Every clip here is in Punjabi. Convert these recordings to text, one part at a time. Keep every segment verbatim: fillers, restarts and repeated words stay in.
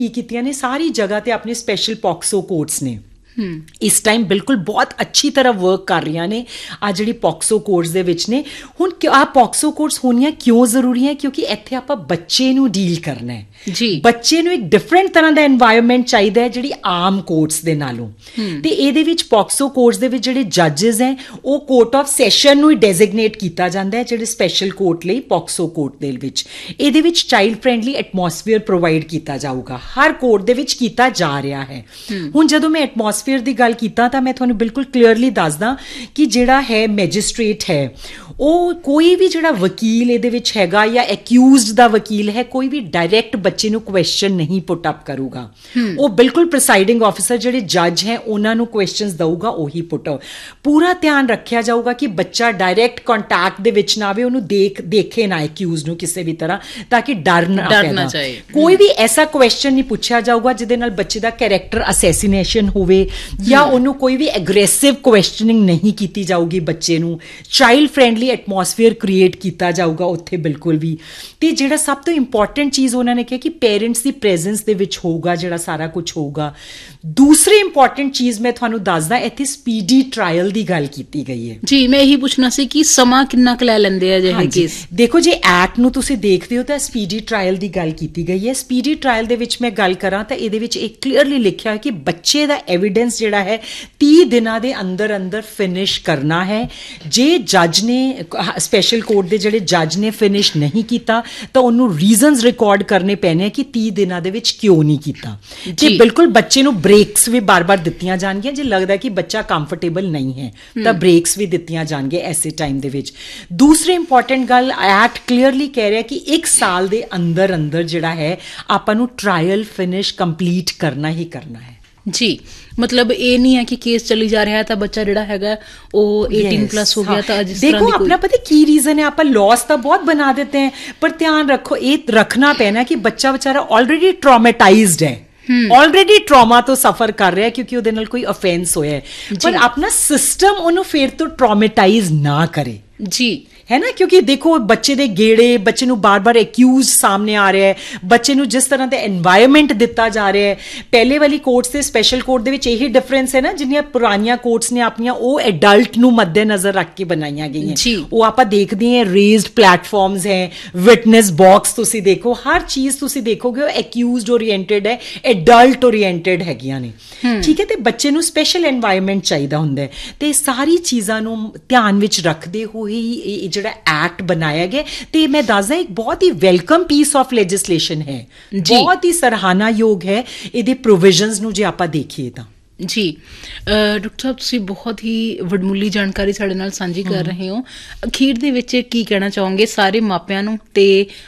ਕੀ ਕੀਤੀਆਂ ਨੇ, ਸਾਰੀ ਜਗ੍ਹਾ ਤੇ ਆਪਣੇ ਸਪੈਸ਼ਲ ਪੌਕਸੋ ਕੋਰਟਸ ਨੇ ਇਸ ਟਾਈਮ ਬਿਲਕੁਲ ਬਹੁਤ ਅੱਛੀ ਤਰ੍ਹਾਂ ਵਰਕ ਕਰ ਰਹੀਆਂ ਨੇ ਆ ਜਿਹੜੀ ਪੌਕਸੋ ਕੋਰਟਸ ਦੇ ਵਿੱਚ ਨੇ। ਹੁਣ ਆ ਪੌਕਸੋ ਕੋਰਟਸ ਹੋਣੀਆਂ ਕਿਉਂ ਜ਼ਰੂਰੀ ਹੈ? ਕਿਉਂਕਿ ਇੱਥੇ ਆਪਾਂ ਬੱਚੇ ਨੂੰ ਡੀਲ ਕਰਨਾ ਹੈ ਜੀ। ਬੱਚੇ ਨੂੰ ਇੱਕ ਡਿਫਰੈਂਟ ਤਰ੍ਹਾਂ ਦਾ এনवायरमेंट ਚਾਹੀਦਾ ਹੈ ਜਿਹੜੀ ਆਮ ਕੋਰਟਸ ਦੇ ਨਾਲੋਂ। ਤੇ ਇਹਦੇ ਵਿੱਚ ਪੌਕਸੋ ਕੋਰਟਸ ਦੇ ਵਿੱਚ ਜਿਹੜੇ ਜੱਜਸ ਹੈ ਉਹ ਕੋਰਟ ਆਫ ਸੈਸ਼ਨ ਨੂੰ ਹੀ ਡੈਜ਼ਿਗਨੇਟ ਕੀਤਾ ਜਾਂਦਾ ਹੈ ਜਿਹੜੇ ਸਪੈਸ਼ਲ ਕੋਰਟ ਲਈ ਪੌਕਸੋ ਕੋਰਟ ਦੇ ਵਿੱਚ। ਇਹਦੇ ਵਿੱਚ ਚਾਈਲਡ ਫ੍ਰੈਂਡਲੀ ਐਟਮੋਸਫੀਅਰ ਪ੍ਰੋਵਾਈਡ ਕੀਤਾ ਜਾਊਗਾ, ਹਰ ਕੋਰਟ ਦੇ ਵਿੱਚ ਕੀਤਾ ਜਾ ਰਿਹਾ ਹੈ। ਹੁਣ ਜਦੋਂ ਮੈਂ ਐਟਮੋਸਫੀਅਰ ਦੀ ਗੱਲ ਕੀਤਾ ਤਾਂ ਮੈਂ ਤੁਹਾਨੂੰ ਬਿਲਕੁਲ ਕਲੀਅਰਲੀ ਦੱਸਦਾ ਕਿ ਜਿਹੜਾ ਹੈ ਮੈਜਿਸਟ੍ਰੇਟ ਹੈ ਉਹ ਕੋਈ ਵੀ ਜਿਹੜਾ ਵਕੀਲ ਇਹਦੇ ਵਿੱਚ ਹੈਗਾ ਜਾਂ ਐਕਿਊਜ਼ਡ ਦਾ ਵਕੀਲ ਹੈ ਕੋਈ ਵੀ ਡਾਇਰੈਕਟ ਬੱਚੇ ਨੂੰ ਕੁਐਸਚਨ ਨਹੀਂ ਪੁੱਟ ਅਪ ਕਰੂਗਾ। ਉਹ ਬਿਲਕੁਲ ਪ੍ਰੀਸਾਈਡਿੰਗ ਆਫਿਸਰ ਜਿਹੜੇ ਜੱਜ ਹੈ ਉਹਨਾਂ ਨੂੰ ਕੁਐਸਚਨਸ ਦਊਗਾ, ਉਹੀ ਪੁੱਟ ਅਪ। ਪੂਰਾ ਧਿਆਨ ਰੱਖਿਆ ਜਾਊਗਾ ਕਿ ਬੱਚਾ ਡਾਇਰੈਕਟ ਕੰਟੈਕਟ ਦੇ ਵਿੱਚ ਨਾ ਆਵੇ, ਉਹਨੂੰ ਦੇਖ ਦੇਖੇ ਨਾ ਐਕਿਊਜ਼ ਨੂੰ ਕਿਸੇ ਵੀ ਤਰ੍ਹਾਂ, ਤਾਂ ਕਿ ਡਰ ਨਾ ਪੈਦਾ। ਕੋਈ ਵੀ ਐਸਾ ਕੁਐਸਚਨ ਨਹੀਂ ਪੁੱਛਿਆ ਜਾਊਗਾ ਜਿਹਦੇ ਨਾਲ ਬੱਚੇ ਦਾ ਕੈਰੈਕਟਰ ਅਸੈਸੀਨੇਸ਼ਨ ਹੋਵੇ ਜਾਂ ਉਹਨੂੰ ਕੋਈ ਵੀ ਐਗਰੈਸਿਵ ਕੁਐਸਚਨਿੰਗ ਨਹੀਂ ਕੀਤੀ ਜਾਊਗੀ। ਬੱਚੇ ਨੂੰ ਚਾਈਲਡ ਫ੍ਰੈਂਡਲੀ ਐਟਮੋਸਫੀਅਰ ਕ੍ਰੀਏਟ ਕੀਤਾ ਜਾਊਗਾ ਉੱਥੇ ਬਿਲਕੁਲ ਵੀ। ਤੇ ਜਿਹੜਾ ਸਭ ਤੋਂ ਇੰਪੋਰਟੈਂਟ ਚੀਜ਼ ਉਹਨਾਂ ਨੇ ਕਿਹਾ ਕਿ ਪੇਰੈਂਟਸ ਦੀ ਪ੍ਰੈਜ਼ੈਂਸ ਦੇ ਵਿੱਚ ਹੋਊਗਾ ਜਿਹੜਾ ਸਾਰਾ ਕੁਝ ਹੋਊਗਾ। ਦੂਸਰੀ ਇੰਪੋਰਟੈਂਟ ਚੀਜ਼ ਮੈਂ ਤੁਹਾਨੂੰ ਦੱਸਦਾ, ਇੱਥੇ ਸਪੀਡੀ ਟ੍ਰਾਇਲ ਦੀ ਗੱਲ ਕੀਤੀ ਗਈ ਹੈ ਜੀ। ਮੈਂ ਇਹੀ ਪੁੱਛਣਾ ਸੀ ਕਿ ਸਮਾਂ ਕਿੰਨਾ ਕੁ ਲੈ ਲੈਂਦੇ ਆ ਜਿਹੇ ਕੇਸ? ਦੇਖੋ ਜੇ ਐਕਟ ਨੂੰ ਤੁਸੀਂ ਦੇਖਦੇ ਹੋ ਤਾਂ ਸਪੀਡੀ ਟ੍ਰਾਇਲ ਦੀ ਗੱਲ ਕੀਤੀ ਗਈ ਹੈ। ਸਪੀਡੀ ਟ੍ਰਾਇਲ ਦੇ ਵਿੱਚ ਮੈਂ ਗੱਲ ਕਰਾਂ ਤਾਂ ਇਹਦੇ ਵਿੱਚ ਇਹ ਕਲੀਅਰਲੀ ਲਿਖਿਆ ਹੈ ਕਿ ਬੱਚੇ ਦਾ ਐਵੀਡੈਂਸ ਜਿਹੜਾ ਹੈ ਤੀਹ ਦਿਨਾਂ ਦੇ ਅੰਦਰ ਅੰਦਰ ਫਿਨਿਸ਼ ਕਰਨਾ ਹੈ। ਜੇ ਜੱਜ ਨੇ ਸਪੈਸ਼ਲ ਕੋਰਟ ਦੇ ਜਿਹੜੇ ਜੱਜ ਨੇ ਫਿਨਿਸ਼ ਨਹੀਂ ਕੀਤਾ ਤਾਂ ਉਹਨੂੰ ਰੀਜ਼ਨਸ ਰਿਕਾਰਡ ਕਰਨੇ ਪੈਣੇ ਕਿ ਤੀਹ ਦਿਨਾਂ ਦੇ ਵਿੱਚ ਕਿਉਂ ਨਹੀਂ ਕੀਤਾ। ਤੇ ਬਿਲਕੁਲ ਬੱਚੇ ਨੂੰ ਬ੍ਰੇਕਸ ਵੀ ਬਾਰ-ਬਾਰ ਦਿੱਤੀਆਂ ਜਾਣਗੀਆਂ ਜੇ ਲੱਗਦਾ ਕਿ ਬੱਚਾ ਕੰਫਰਟੇਬਲ ਨਹੀਂ ਹੈ ਤਾਂ ਬ੍ਰੇਕਸ ਵੀ ਦਿੱਤੀਆਂ ਜਾਣਗੀਆਂ ਐਸੇ ਟਾਈਮ ਦੇ ਵਿੱਚ। ਦੂਸਰੀ ਇੰਪੋਰਟੈਂਟ ਗੱਲ, ਐਕਟ ਕਲੀਅਰਲੀ ਕਹਿ ਰਿਹਾ ਕਿ ਇੱਕ ਸਾਲ ਦੇ ਅੰਦਰ ਅੰਦਰ ਜਿਹੜਾ ਹੈ ਆਪਾਂ ਨੂੰ ਟ੍ਰਾਇਲ ਫਿਨਿਸ਼ ਕੰਪਲੀਟ ਕਰਨਾ ਹੀ ਕਰਨਾ ਹੈ ਜੀ। ਮਤਲਬ ਇਹ ਨਹੀਂ ਹੈ ਕਿ ਕੇਸ ਚੱਲੀ ਜਾ ਰਿਹਾ ਤਾਂ ਬੱਚਾ ਜਿਹੜਾ ਹੈਗਾ ਉਹ ਅਠਾਰਾਂ ਪਲੱਸ ਹੋ ਗਿਆ ਤਾਂ ਜਿਸ ਤਰ੍ਹਾਂ ਦੇਖੋ ਆਪਣਾ ਪਤਾ ਕੀ ਰੀਜ਼ਨ ਹੈ, ਆਪਾਂ ਲॉस ਤਾਂ ਬਹੁਤ ਬਣਾ ਦੇਤੇ हैं पर ਧਿਆਨ ਰੱਖੋ ਇਹ ਰੱਖਣਾ ਪੈਣਾ ਕਿ ਬੱਚਾ ਵਿਚਾਰਾ ਆਲਰੇਡੀ ਟਰਾਮੇਟਾਈਜ਼ਡ ਹੈ, ਆਲਰੇਡੀ ਟਰਾਮਾ ਤੋਂ ਸਫਰ ਕਰ ਰਿਹਾ ਕਿਉਂਕਿ ਉਹਦੇ ਨਾਲ ਕੋਈ ਅਫੈਂਸ ਹੋਇਆ ਹੈ, ਪਰ ਆਪਣਾ ਸਿਸਟਮ ਉਹਨੂੰ ਫਿਰ ਤੋਂ ਟਰਾਮੇਟਾਈਜ਼ ਨਾ ਕਰੇ ਜੀ, ਹੈ ਨਾ। ਕਿਉਂਕਿ ਦੇਖੋ ਬੱਚੇ ਦੇ ਗੇੜੇ, ਬੱਚੇ ਨੂੰ ਬਾਰ-ਬਾਰ ਐਕਿਊਜ਼ ਸਾਹਮਣੇ ਆ ਰਿਹਾ ਹੈ, ਬੱਚੇ ਨੂੰ ਜਿਸ ਤਰ੍ਹਾਂ ਦਾ এনवायरमेंट ਦਿੱਤਾ ਜਾ ਰਿਹਾ ਹੈ। ਪਹਿਲੇ ਵਾਲੀ ਕੋਰਟਸ ਤੇ ਸਪੈਸ਼ਲ ਕੋਰਟ ਦੇ ਵਿੱਚ ਇਹੀ ਡਿਫਰੈਂਸ ਹੈ ਨਾ, ਜਿੰਨੀਆਂ ਪੁਰਾਣੀਆਂ ਕੋਰਟਸ ਨੇ ਆਪਣੀਆਂ ਉਹ ਐਡਲਟ ਨੂੰ ਮੱਦੇ ਨਜ਼ਰ ਰੱਖ ਕੇ ਬਣਾਈਆਂ ਗਈਆਂ। ਉਹ ਆਪਾਂ ਦੇਖਦੇ ਹਾਂ ਰੇਜ਼ਡ ਪਲੇਟਫਾਰਮਸ ਹੈ, ਵਿਟਨੈਸ ਬਾਕਸ ਤੁਸੀਂ ਦੇਖੋ, ਹਰ ਚੀਜ਼ ਤੁਸੀਂ ਦੇਖੋਗੇ ਉਹ ਐਕਿਊਜ਼ਡ ਓਰੀਐਂਟਡ ਹੈ, ਐਡਲਟ ਓਰੀਐਂਟਡ ਹੈਗੀਆਂ ਨੇ, ਠੀਕ ਹੈ। ਤੇ ਬੱਚੇ ਨੂੰ ਸਪੈਸ਼ਲ এনवायरमेंट ਚਾਹੀਦਾ ਹੁੰਦਾ ਹੈ ਤੇ ਸਾਰੀ ਚੀਜ਼ਾਂ ਨੂੰ ਧਿਆਨ ਵਿੱਚ ਰੱਖਦੇ ਹੋਏ ਇਹ ਜਿਹੜਾ ਐਕਟ ਬਣਾਇਆ ਗਿਆ। ਤੇ ਮੈਂ ਦੱਸਦਾ ਇੱਕ ਬਹੁਤ ਹੀ ਵੈਲਕਮ ਪੀਸ ਆਫ ਲੈਜਿਸਲੇਸ਼ਨ ਹੈ, ਬਹੁਤ ਹੀ ਸਰਾਹਨਾਯੋਗ ਹੈ ਇਹਦੇ ਪ੍ਰੋਵੀਜ਼ਨਸ ਨੂੰ ਜੇ ਆਪਾਂ ਦੇਖੀਏ ਤਾਂ ਜੀ। ਡਾਕਟਰ ਸਾਹਿਬ ਤੁਸੀਂ ਬਹੁਤ ਹੀ ਵਡਮੁੱਲੀ ਜਾਣਕਾਰੀ ਸਾਡੇ ਨਾਲ ਸਾਂਝੀ ਕਰ ਰਹੇ ਹੋ। ਅਖੀਰ ਦੇ ਵਿੱਚ ਕੀ ਕਹਿਣਾ ਚਾਹੋਗੇ ਸਾਰੇ ਮਾਪਿਆਂ ਨੂੰ ਤੇ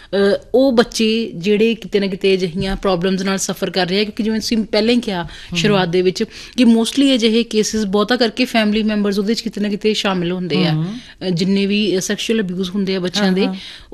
ਉਹ ਬੱਚੇ ਜਿਹੜੇ ਕਿਤੇ ਨਾ ਕਿਤੇ ਅਜਿਹੀਆਂ ਪ੍ਰੋਬਲਮਸ ਨਾਲ ਸਫਰ ਕਰ ਰਹੇ ਆ? ਕਿਉਂਕਿ ਜਿਵੇਂ ਤੁਸੀਂ ਪਹਿਲਾਂ ਹੀ ਕਿਹਾ ਸ਼ੁਰੂਆਤ ਦੇ ਵਿੱਚ ਕਿ ਮੋਸਟਲੀ ਅਜਿਹੇ ਕੇਸਿਸ ਬਹੁਤਾ ਕਰਕੇ ਫੈਮਿਲੀ ਮੈਂਬਰਸ ਉਹਦੇ 'ਚ ਕਿਤੇ ਨਾ ਕਿਤੇ ਸ਼ਾਮਿਲ ਹੁੰਦੇ ਆ, ਜਿੰਨੇ ਵੀ ਸੈਕਸ਼ੂਅਲ ਅਬਿਊਜ਼ ਹੁੰਦੇ ਆ ਬੱਚਿਆਂ ਦੇ,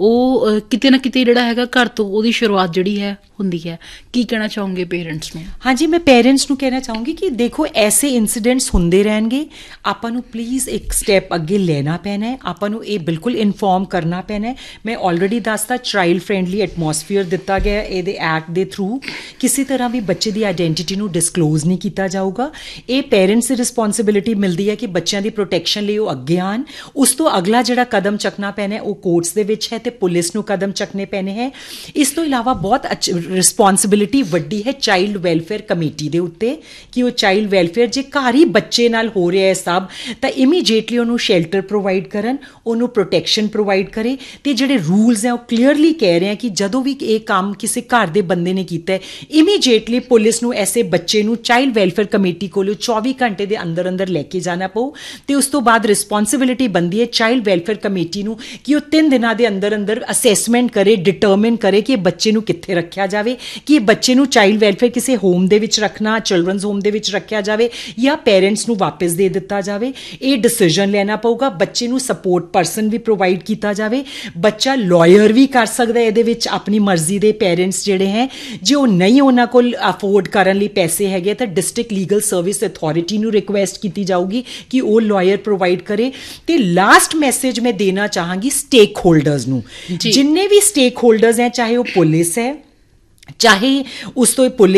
ਉਹ ਕਿਤੇ ਨਾ ਕਿਤੇ ਜਿਹੜਾ ਹੈਗਾ ਘਰ ਤੋਂ ਉਹਦੀ ਸ਼ੁਰੂਆਤ ਜਿਹੜੀ ਹੈ ਹੁੰਦੀ ਹੈ। ਕੀ ਕਹਿਣਾ ਚਾਹੋਗੇ ਪੇਰੈਂਟਸ ਨੂੰ? ਹਾਂਜੀ, ਮੈਂ ਪੇਰੈਂਟਸ ਨੂੰ ਕਹਿਣਾ ਚਾਹੂੰਗੀ ਕਿ ਦੇਖੋ ਐਸੇ ਇੰਸੀਡੈਂਟਸ ਹੁੰਦੇ ਰਹਿਣਗੇ, ਆਪਾਂ ਨੂੰ ਪਲੀਜ਼ ਇੱਕ ਸਟੈਪ ਅੱਗੇ ਲੈਣਾ ਪੈਣਾ ਹੈ, ਆਪਾਂ ਨੂੰ ਇਹ ਬਿਲਕੁਲ ਇਨਫੋਰਮ ਕਰਨਾ ਪੈਣਾ ਹੈ। ਮੈਂ ਆਲਰੇਡੀ ਦੱਸਤਾ ਚਾਈਲਡ ਫ੍ਰੈਂਡਲੀ ਐਟਮੋਸਫੀਅਰ ਦਿੱਤਾ ਗਿਆ ਇਹਦੇ ਐਕਟ ਦੇ ਥਰੂ, ਕਿਸੇ ਤਰ੍ਹਾਂ ਵੀ ਬੱਚੇ ਦੀ ਆਈਡੈਂਟੀਟੀ ਨੂੰ ਡਿਸਕਲੋਜ਼ ਨਹੀਂ ਕੀਤਾ ਜਾਊਗਾ। ਇਹ ਪੇਰੈਂਟਸ ਦੀ ਰਿਸਪੌਂਸਿਬਿਲਿਟੀ ਮਿਲਦੀ ਹੈ ਕਿ ਬੱਚਿਆਂ ਦੀ ਪ੍ਰੋਟੈਕਸ਼ਨ ਲਈ ਉਹ ਅੱਗੇ ਆਉਣ। ਉਸ ਤੋਂ ਅਗਲਾ ਜਿਹੜਾ ਕਦਮ ਚੱਕਣਾ ਪੈਣਾ ਉਹ ਕੋਰਟਸ ਦੇ ਵਿੱਚ ਹੈ ਤੇ ਪੁਲਿਸ ਨੂੰ ਕਦਮ ਚੱਕਣੇ ਪੈਣੇ ਹੈ। ਇਸ ਤੋਂ ਇਲਾਵਾ ਬਹੁਤ ਰਿਸਪੌਂਸਿਬਿਲਿਟੀ ਵੱਡੀ ਹੈ ਚਾਈਲਡ ਵੈਲਫੇਅਰ ਕਮੇਟੀ ਦੇ ਉੱਤੇ ਕਿ ਉਹ ਚਾਈਲਡ ਵੈਲਫੇਅਰ ਜੇ ਘਰ ਹੀ ਬੱਚੇ ਨਾਲ ਹੋ ਰਿਹਾ ਹੈ ਸਭ ਤਾਂ ਇਮੀਡੀਏਟਲੀ ਉਹਨੂੰ ਸ਼ੈਲਟਰ ਪ੍ਰੋਵਾਈਡ ਕਰਨ, ਉਹਨੂੰ ਪ੍ਰੋਟੈਕਸ਼ਨ ਪ੍ਰੋਵਾਈਡ ਕਰੇ। ਤੇ ਜਿਹੜੇ ਰੂਲਸ ਹੈ ਉਹ ਕਲੀਅਰਲੀ ਕਹਿ ਰਹੇ ਆ ਕਿ ਜਦੋਂ ਵੀ ਇਹ ਕੰਮ ਕਿਸੇ ਘਰ ਦੇ ਬੰਦੇ ਨੇ ਕੀਤਾ ਹੈ ਇਮੀਡੀਏਟਲੀ ਪੁਲਿਸ ਨੂੰ ਐਸੇ ਬੱਚੇ ਨੂੰ ਚਾਈਲਡ ਵੈਲਫੇਅਰ ਕਮੇਟੀ ਕੋਲੋਂ ਚੌਵੀ ਘੰਟੇ ਦੇ ਅੰਦਰ ਅੰਦਰ ਲੈ ਕੇ ਜਾਣਾ ਪਊ। ਤੇ ਉਸ ਤੋਂ ਬਾਅਦ ਰਿਸਪੌਂਸਿਬਿਲਿਟੀ ਬਣਦੀ ਹੈ ਚਾਈਲਡ ਵੈਲਫੇਅਰ ਕਮੇਟੀ ਨੂੰ ਕਿ ਉਹ ਤਿੰਨ ਦਿਨਾਂ ਦੇ ਅੰਦਰ ਅੰਦਰ ਅਸੈਸਮੈਂਟ ਕਰੇ, ਡਿਟਰਮਿਨ ਕਰੇ ਕਿ ਬੱਚੇ ਨੂੰ ਕਿੱਥੇ ਰੱਖਿਆ ਜਾਵੇ, ਕਿ ਬੱਚੇ ਨੂੰ ਚਾਈਲਡ ਵੈਲਫੇਅਰ ਕਿਸੇ ਹੋਮ ਦੇ ਵਿੱਚ ਰੱਖਣਾ, ਚਿਲਡਰਨਸ ਹੋਮ ਦੇ ਵਿੱਚ ਰੱਖਿਆ ਜਾਵੇ ਜਾਂ ਪੇਰੈਂਟਸ ਨੂੰ ਵਾਪਸ ਦੇ ਦਿੱਤਾ ਜਾਵੇ। ਇਹ ਡਿਸੀਜਨ ਲੈਣਾ ਪਊਗਾ। ਬੱਚੇ ਨੂੰ ਸਪੋਰਟ ਪਰਸਨ ਵੀ ਪ੍ਰੋਵਾਈਡ ਕੀਤਾ ਜਾਵੇ। ਬੱਚਾ ਲਾਇਰ ਵੀ ਕਰ ਸਕਦਾ ਇਹਦੇ ਵਿੱਚ ਆਪਣੀ ਮਰਜ਼ੀ ਦੇ। ਪੇਰੈਂਟਸ ਜਿਹੜੇ ਹੈ ਜੇ ਉਹ ਨਹੀਂ ਉਹਨਾਂ ਕੋਲ ਅਫੋਰਡ ਕਰਨ ਲਈ ਪੈਸੇ ਹੈਗੇ ਤਾਂ ਡਿਸਟ੍ਰਿਕਟ ਲੀਗਲ ਸਰਵਿਸ ਅਥਾਰਟੀ ਨੂੰ ਰਿਕੁਐਸਟ ਕੀਤੀ ਜਾਊਗੀ ਕਿ ਉਹ ਲਾਇਰ ਪ੍ਰੋਵਾਈਡ ਕਰੇ। ਤੇ ਲਾਸਟ ਮੈਸੇਜ ਮੈਂ ਦੇਣਾ ਚਾਹਾਂਗੀ ਸਟੇਕ ਹੋਲਡਰਸ ਨੂੰ, ਜਿੰਨੇ ਵੀ ਸਟੇਕ ਹੋਲਡਰਸ ਹੈ, ਚਾਹੇ ਉਹ ਪੁਲਿਸ ਹੈ, ਚਾਹੇ ਉਸ ਤੋਂ